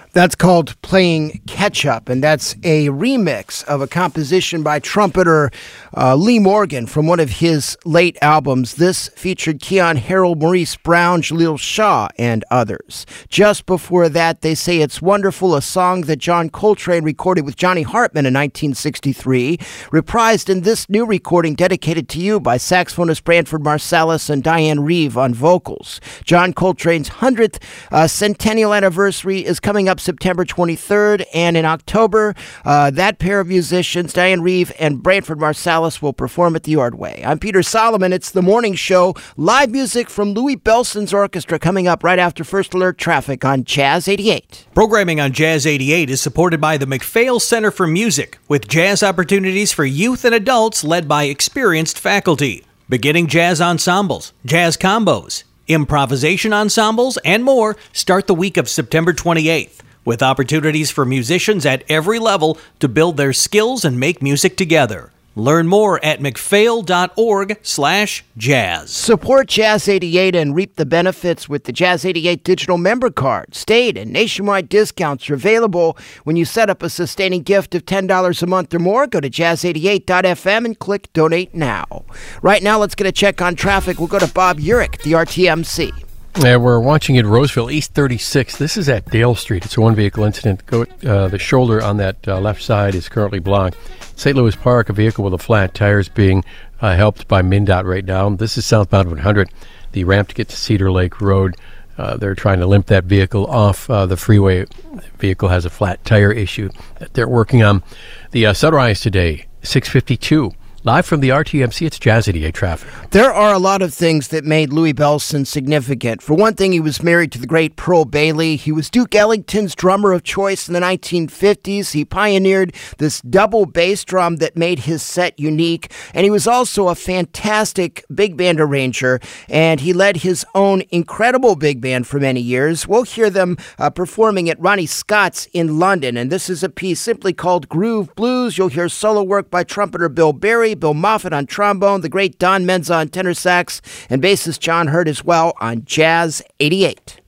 That's called Playing Catch Up, and that's a remix of a composition by trumpeter Lee Morgan from one of his late albums. This featured Keon Harold, Maurice Brown, Jaleel Shaw, and others. Just before that, They Say It's Wonderful, a song that John Coltrane recorded with Johnny Hartman in 1963, reprised in this new recording dedicated to you by saxophonist Branford Marsalis and Diane Reeve on vocals. John Coltrane's 100th centennial anniversary is coming up September 23rd, and in October, that pair of musicians, Diane Reeve and Branford Marsalis, will perform at the Ordway. I'm Peter Solomon. It's the morning show. Live music from Louis Bellson's orchestra coming up right after First Alert Traffic on Jazz 88. Programming on Jazz 88 is supported by the McPhail Center for Music, with jazz opportunities for youth and adults led by experienced faculty. Beginning jazz ensembles, jazz combos, improvisation ensembles, and more start the week of September 28th, with opportunities for musicians at every level to build their skills and make music together. Learn more at mcphail.org/jazz. Support Jazz 88 and reap the benefits with the Jazz 88 digital member card. State and nationwide discounts are available when you set up a sustaining gift of $10 a month or more. Go to jazz88.fm and click Donate Now. Right now, let's get a check on traffic. We'll go to Bob Urich at the RTMC. We're watching at Roseville, East 36. This is at Dale Street. It's a one-vehicle incident. The shoulder on that left side is currently blocked. St. Louis Park, a vehicle with a flat tire is being helped by MnDOT right now. This is southbound 100, the ramp to get to Cedar Lake Road. They're trying to limp that vehicle off the freeway. The vehicle has a flat tire issue that they're working on. The sunrise today, 6:52. Live from the RTMC, it's Jazz 88 traffic. There are a lot of things that made Louis Bellson significant. For one thing, he was married to the great Pearl Bailey. He was Duke Ellington's drummer of choice in the 1950s. He pioneered this double bass drum that made his set unique. And he was also a fantastic big band arranger. And he led his own incredible big band for many years. We'll hear them performing at Ronnie Scott's in London. And this is a piece simply called Groove Blues. You'll hear solo work by trumpeter Bill Berry, Bill Moffitt on trombone, the great Don Menza on tenor sax, and bassist John Hurt as well on Jazz 88.